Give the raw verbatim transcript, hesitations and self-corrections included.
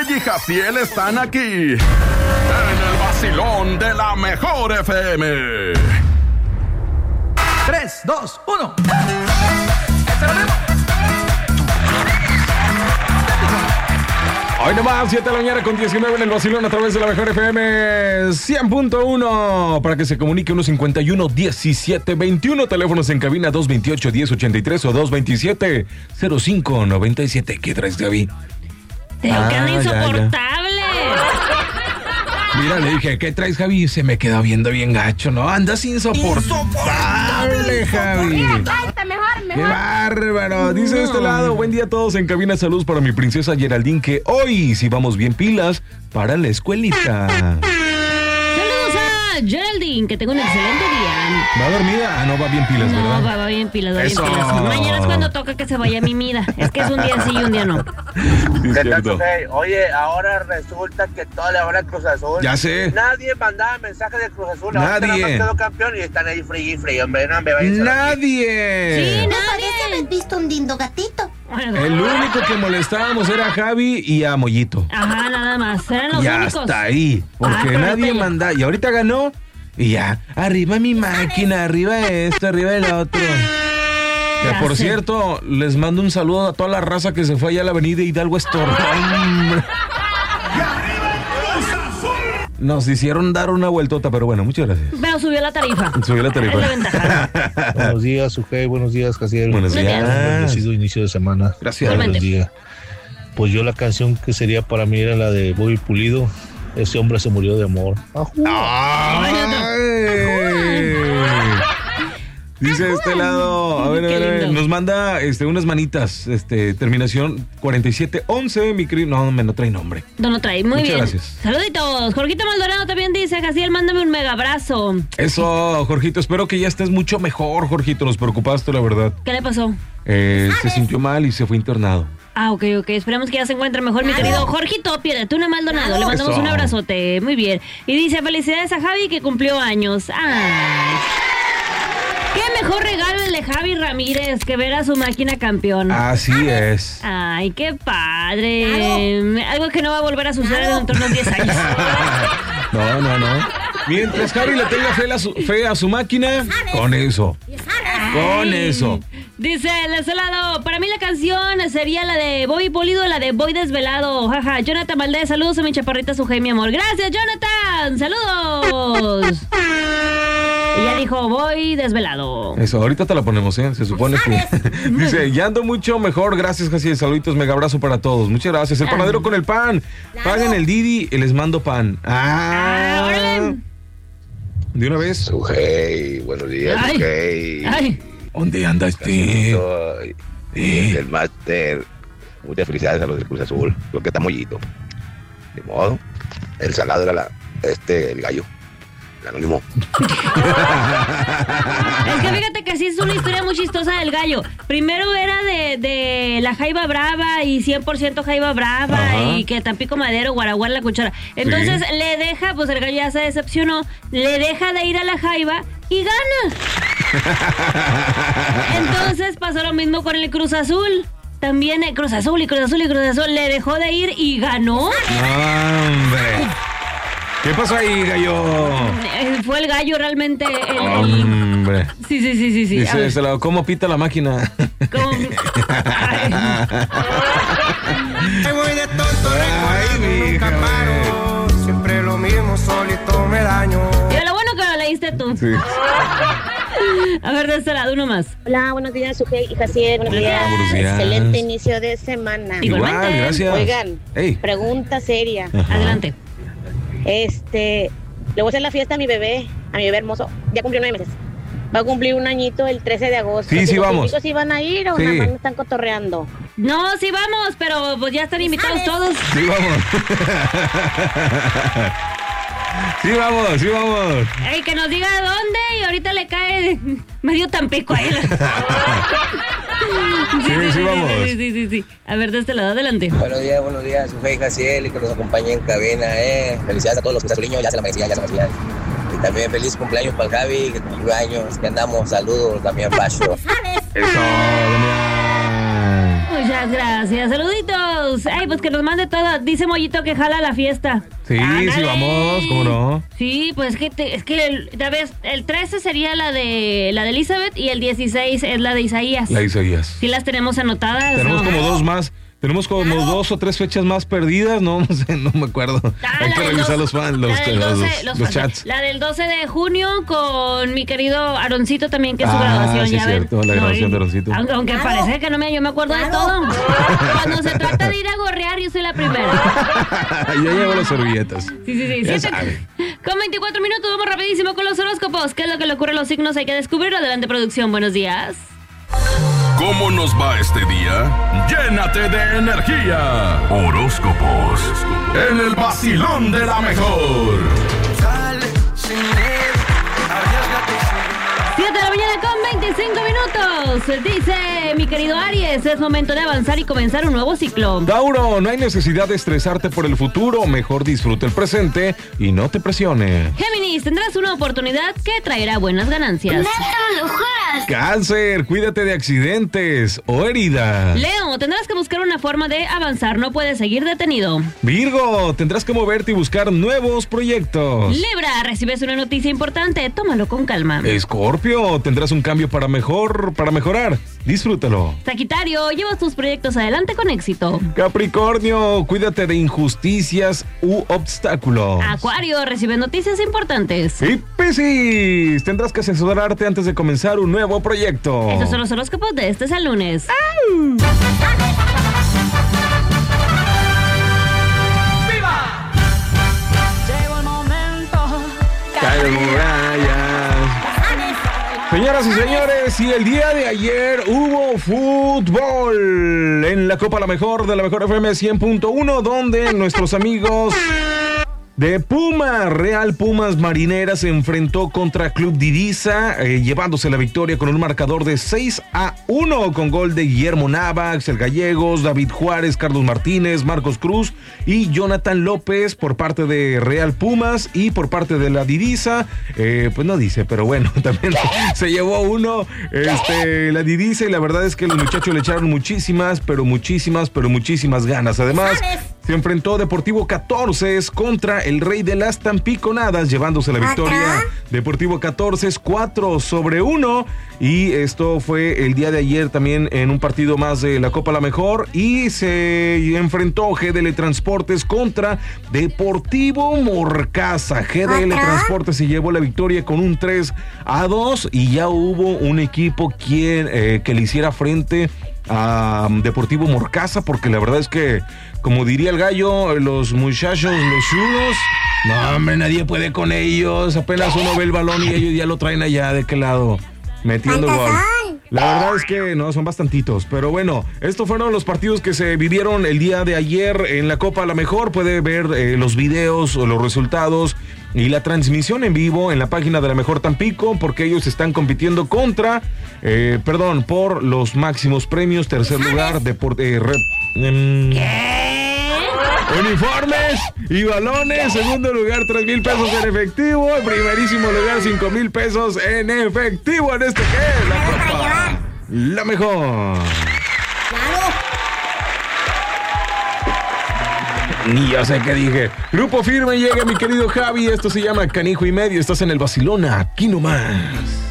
y Jaciel están aquí en el vacilón de la mejor F M. tres, dos, uno. Hoy nomás, siete de la mañana con diecinueve en el vacilón a través de la mejor F M cien punto uno. Para que se comunique uno cincuenta y uno diecisiete veintiuno. Teléfonos en cabina dos veintiocho diez ochenta y tres o dos veintisiete cero cinco noventa y siete. ¿Qué traes, Gaby? Te ah, quedan insoportables. Mira, le dije, ¿qué traes, Javi? Se me queda viendo bien gacho, ¿no? Andas insoportable, Javi. Mejor, mejor. ¡Qué bárbaro! Dice de este lado, buen día a todos en cabina. Saludos para mi princesa Geraldine, que hoy sí vamos bien pilas para la escuelita. Saludos a Geraldine, que tenga un excelente día. ¿Va dormida? Ah, no, va bien pilas, no, ¿verdad? No, va, va bien pilas, va Eso. bien pilas. Mañana es cuando toca que se vaya mimida. Es que es un día sí y un día no. Sí, ¿Qué tal, okay? Oye, ahora resulta que todo le van a Cruz Azul. Ya sé. Nadie mandaba mensaje de Cruz Azul. Nadie. Nada más quedó campeón y están ahí frío y frío, hombre. No me vayan a Nadie. Sí, No nadie. parece haber visto un lindo gatito. El único que molestábamos era a Javi y a Mollito. Ajá, nada más. Eran los y únicos. hasta ahí. Porque Ah, nadie ya. manda. Y ahorita ganó. Y ya. Arriba mi máquina, arriba esto, arriba el otro. Que Ya por sé. cierto, les mando un saludo a toda la raza que se fue allá a la avenida Hidalgo Estorno. Hombre. Nos hicieron dar una vueltota, pero bueno, muchas gracias. Pero subió la tarifa. Subió la tarifa. Es la ventaja. Buenos días, Ujei, buenos días, Jaciel. Buenos días. Bendecido inicio de semana. Gracias. Buenos días. Pues yo la canción que sería para mí era la de Bobby Pulido. Ese hombre se murió de amor. ¡Ay! Dice de este lado, a ver, a ver, a ver, nos manda este, unas manitas, este, terminación cuarenta y siete once, mi querido, no, me no trae nombre. No lo trae, muy Muchas bien. gracias. Saluditos. Jorgito Maldonado también dice, Jaciel, mándame un mega abrazo. Eso, Jorgito, espero que ya estés mucho mejor, Jorgito, nos preocupaste, la verdad. ¿Qué le pasó? Eh, se sintió mal y se fue internado. Ah, ok, ok. Esperemos que ya se encuentre mejor, mi querido Jorgito Piedratuna Maldonado. Le mandamos Eso. un abrazote. Muy bien. Y dice, felicidades a Javi que cumplió años. Ay. Qué mejor regalo el de Javi Ramírez que ver a su máquina campeón. Así es. Ay, qué padre. Algo que no va a volver a suceder dentro de unos diez años. No, no, no. Mientras Javi le tenga fe a su, fe a su máquina, con eso. Con eso. Dice el de ese lado, para mí la canción sería la de Bobby Pulido, la de Voy Desvelado. Jaja, Jonathan Valdés, saludos a mi chaparrita Sujei, mi amor. Gracias, Jonathan, saludos. Y ya dijo, voy desvelado. Eso, ahorita te la ponemos, ¿eh? Se supone que... Dice, ya ando mucho mejor, gracias, Jaciel, saluditos, mega abrazo para todos. Muchas gracias. El panadero con el pan. Paguen el Didi y les mando pan. Ah, órale. ¿De una vez? Sujei, buenos días, Ay. Sujei. Ay, ¿Dónde anda este? Soy Eh. el máster. Muchas felicidades a los del Cruz Azul. Lo que está mollito. De modo, el salado era la, este, el gallo. El anónimo. es que fíjate que sí es una historia muy chistosa del gallo. Primero era de, de la Jaiba Brava y cien por ciento Jaiba Brava. Ajá. Y que Tampico Madero, Guaraguar, La Cuchara. Entonces Sí. le deja, pues el gallo ya se decepcionó, le deja de ir a la Jaiba y gana. Entonces pasó lo mismo con el Cruz Azul. También el Cruz Azul y Cruz Azul y Cruz Azul le dejó de ir y ganó. ¡Hombre! ¿Qué pasó ahí, gallo? Eh, Fue el gallo realmente el... el- ¡Hombre! Sí, sí, sí, sí, sí. A Dice, ver, este lado, ¿cómo pita la máquina? ¿cómo? Ay. Ay, voy de tonto, Ay, recordando, nunca mija, paro. Siempre lo mismo, solito me daño. Y lo bueno que lo leíste tú. Sí. A ver, de este lado, uno más. Hola, buenos días, Sujei y Jaciel. Buenos días. Buenos días. Excelente inicio de semana. Igualmente. Igual, gracias. Oigan, Ey. pregunta seria. Ajá. Adelante. Este, le voy a hacer la fiesta a mi bebé, a mi bebé hermoso. Ya cumplió nueve meses. Va a cumplir un añito el trece de agosto. Sí, sí, ¿Los vamos. chicos iban a ir o Sí. nada más me están cotorreando? No, sí vamos, pero pues ya están invitados todos. Sí, vamos. Sí, vamos, sí, vamos. Ey, que nos diga dónde y ahorita le cae medio Tampico a él. Sí, sí, vamos. Sí, sí, sí, sí. A ver, de este lado, adelante. Buenos días, buenos días, Sujei Jaciel y que nos acompañe en cabina, eh. Felicidades a todos los cruzazuliños, ya se la merecían, ya se la merecían. Y también feliz cumpleaños para el Javi, que cumplió años, que andamos, saludos también, Pacho. Eso, Damián. Ay, Muchas gracias. Saluditos. Ay, pues que nos mande todo. Dice Mollito que jala la fiesta. Sí, Ándale. sí, vamos, ¿cómo no? Sí, pues que te, es que el, ya ves, el trece sería la de la de Elizabeth y el dieciséis es la de Isaías. La Isaías. Sí las tenemos anotadas. Tenemos ¿no? como dos más. Tenemos como Claro. dos o tres fechas más perdidas, no, no sé, no me acuerdo. Ah, Hay la que del revisar dos- los fans, los, la del los- doce, los los- chats. La del doce de junio con mi querido Aroncito también, que es su Ah, graduación. sí, ya ven. cierto, la graduación y- de Aroncito. Aunque, aunque Claro. parece que no me, yo me acuerdo de todo. Cuando se trata de ir a gorrear, yo soy la primera. Yo llevo las servilletas. Sí, sí, sí. Ya Siete- sabe. Con veinticuatro minutos, vamos rapidísimo con los horóscopos. ¿Qué es lo que le ocurre a los signos? Hay que descubrirlo. Adelante, producción. Buenos días. ¿Cómo nos va este día? Llénate de energía. Horóscopos. En el vacilón de la mejor. Sale sin miedo, arriésgate y sigue. siete de la mañana con veinticinco minutos. Dice mi querido Aries, es momento de avanzar y comenzar un nuevo ciclo. Tauro, no hay necesidad de estresarte por el futuro, mejor disfruta el presente y no te presione. Géminis, tendrás una oportunidad que traerá buenas ganancias. Cáncer, cuídate de accidentes o heridas. Leo, tendrás que buscar una forma de avanzar, no puedes seguir detenido. Virgo, tendrás que moverte y buscar nuevos proyectos. Libra, recibes una noticia importante, tómalo con calma. Escorpio, tendrás un cambio para mejor, para mejorar. Disfrútalo. Sagitario, llevas tus proyectos adelante con éxito. Capricornio, cuídate de injusticias u obstáculos. Acuario, recibes noticias importantes. Y Piscis, tendrás que asesorarte antes de comenzar un nuevo proyecto. Estos son los horóscopos de este es el lunes. Cae murallas. Señoras y señores, y el día de ayer hubo fútbol en la Copa La Mejor de la Mejor F M cien punto uno, donde nuestros amigos de Puma, Real Pumas Marinera, se enfrentó contra Club Diriza, eh, llevándose la victoria con un marcador de seis a uno, con gol de Guillermo Nava, Axel Gallegos, David Juárez, Carlos Martínez, Marcos Cruz y Jonathan López por parte de Real Pumas, y por parte de la Diriza, eh, pues no dice, pero bueno, también se llevó uno este, la Diriza, y la verdad es que los muchachos le echaron muchísimas, pero muchísimas, pero muchísimas ganas. Además, se enfrentó Deportivo catorce contra el Rey de las Tampiconadas, llevándose la victoria. Deportivo catorce cuatro sobre uno, y esto fue el día de ayer también en un partido más de la Copa La Mejor, y se enfrentó G D L Transportes contra Deportivo Morcasa. G D L Transportes se llevó la victoria con un tres a dos, y ya hubo un equipo quien, eh, que le hiciera frente a um, Deportivo Morcasa, porque la verdad es que, como diría el gallo, los muchachos, los chulos, no, hombre, nadie puede con ellos. Apenas uno ve el balón y ellos ya lo traen allá de qué lado, metiendo gol. La verdad es que no, son bastantitos. Pero bueno, estos fueron los partidos que se vivieron el día de ayer en la Copa La Mejor. Puede ver eh, los videos o los resultados y la transmisión en vivo en la página de La Mejor Tampico, porque ellos están compitiendo contra, eh, perdón, por los máximos premios. Tercer lugar, Deport, eh, rep, em, uniformes y balones. Segundo lugar, tres mil pesos en efectivo. En primerísimo lugar, cinco mil pesos en efectivo en este que es la Copa La Mejor. Ni yo sé qué dije. Grupo Firme llega, mi querido Javi. Esto se llama Canijo y Medio. Estás en el Vacilón, aquí nomás.